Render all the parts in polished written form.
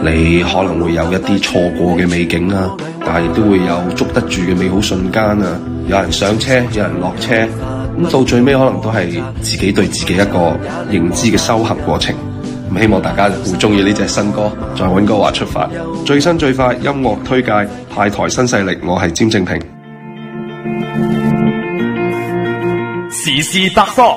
你可能會有一啲錯過嘅美景啊，但係亦都會有捉得住嘅美好瞬間啊。有人上車，有人落車，咁到最尾可能都係自己對自己一個認知嘅修行過程。咁希望大家會中意呢隻新歌，在溫哥華出發，最新最快音樂推介，派台新勢力，我係詹正平。 時事百科。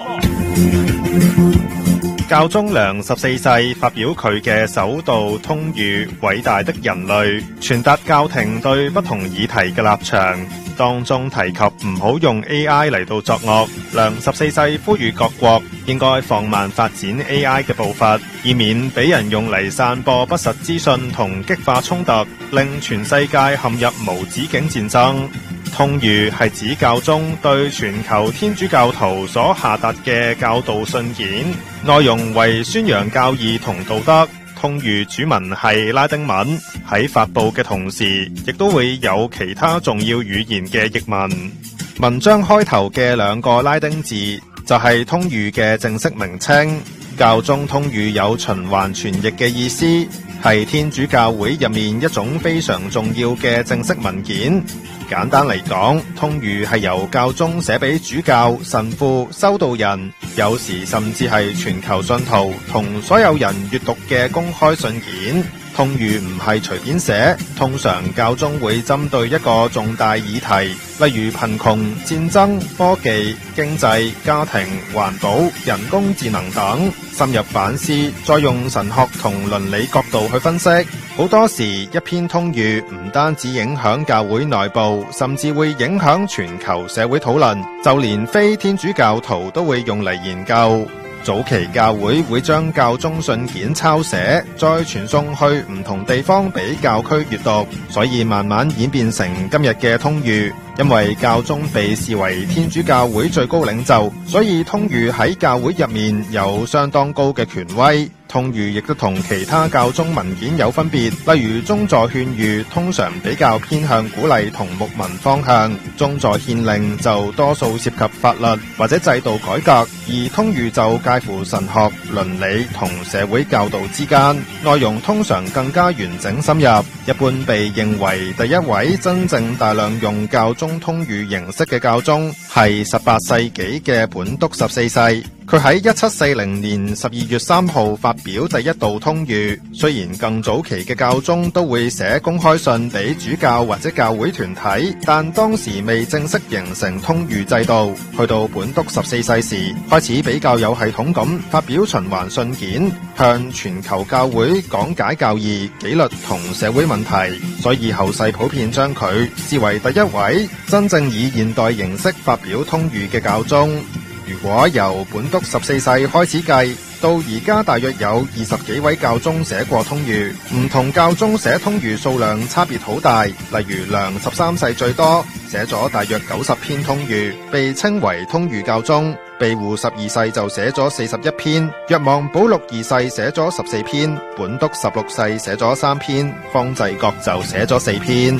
教宗良14世發表佢嘅首道通諭《偉大的人類》，傳達教廷對不同議題嘅立場，當中提及唔好用 AI 嚟到作惡。良14世呼籲各國應該放慢發展 AI 嘅步伐，以免俾人用嚟散播不實資訊同激化衝突，令全世界陷入無止境戰爭。通諭係指教宗對全球天主教徒所下達嘅教導信件，內容為宣揚教義同道德。通諭主文係拉丁文，喺發布嘅同時，亦都會有其他重要語言嘅譯文。文章開頭嘅2個拉丁字就係通諭嘅正式名稱。教宗通諭有循環傳譯嘅意思，係天主教會入面一種非常重要嘅正式文件。簡單嚟講，通諭係由教宗寫俾主教、神父、修道人，有時甚至係全球信徒同所有人閱讀嘅公開信件。通諭唔係隨便寫，通常教宗會針對一個重大議題，例如貧窮、戰爭、科技、經濟、家庭、環保、人工智能等，深入反思，再用神學同倫理角度去分析。好多時一篇通諭唔單止影響教會內部，甚至會影響全球社會討論，就連非天主教徒都會用嚟研究。早期教會會將教宗信件抄寫，再傳送去唔同地方俾教區閱讀，所以慢慢演變成今日嘅通諭。因為教宗被視為天主教會最高領袖，所以通諭喺教會入面有相當高嘅權威。通諭亦都同其他教宗文件有分別，例如宗座勸諭通常比較偏向鼓勵同牧民方向，宗座獻令就多數涉及法律或者制度改革，而通諭就介乎神學、倫理同社會教導之間，內容通常更加完整深入。一般被認為第一位真正大量用教宗通諭形式嘅教宗係18世紀嘅本篤14世。佢喺1740年12月3號發表第一道通諭。雖然更早期嘅教宗都會寫公開信俾主教或者教會團體，但當時未正式形成通諭制度。去到本篤14世時，開始比較有系統咁發表循環信件，向全球教會講解教義、紀律同社會問題，所以後世普遍將佢視為第一位真正以現代形式發表通諭嘅教宗。如果由本篤14世開始計，到而家大約有20幾位教宗寫過通諭，唔同教宗寫通諭數量差別好大。例如良13世最多，寫咗大約90篇通諭，被稱為通諭教宗。庇護12世就寫咗41篇，若望保祿2世寫咗14篇，本篤16世寫咗3篇，方濟各就寫咗4篇。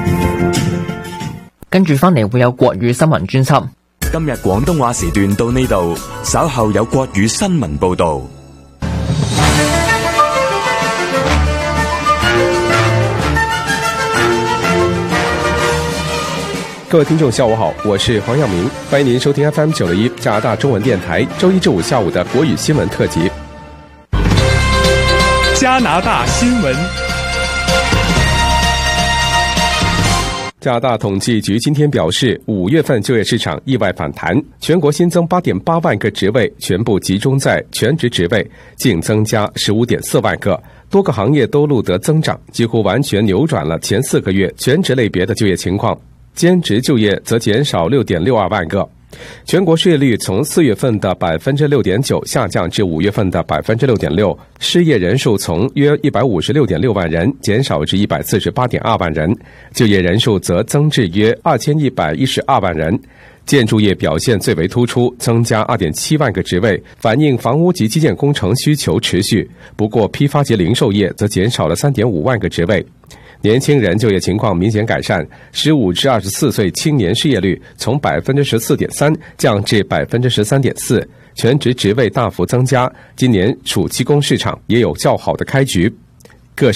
跟住翻嚟會有國語新聞專輯。 今日廣東話時段到呢度，稍後有國語新聞報道。 各位聽眾下午好，我是黃耀明，歡迎您收聽 FM 91加拿大中文電台周一至五下午的國語新聞特輯。 加拿大新聞。 加拿大統計局今天表示，5月份就業市場意外反彈，全國新增 8.8 萬個職位，全部集中在全職職位，淨增加 15.4 萬個，多個行業都錄得增長，幾乎完全扭轉了前4個月全職類別的就業情況，兼職就業則減少 6.62 萬個。全國失業率從4月份的 6.9% 下降至5月份的 6.6%， 失業人數從約 156.6 萬人減少至 148.2 萬人，就業人數則增至約 2112 萬人。建築業表現最為突出，增加 2.7 萬個職位，反映房屋及基建工程需求持續。不過批發及零售業則減少了 3.5 萬個職位。年輕人就業情況明顯改善，15至24歲青年失業率從 14.3% 降至 13.4%， 全職職位大幅增加。今年暑期工市場也有較好的開局。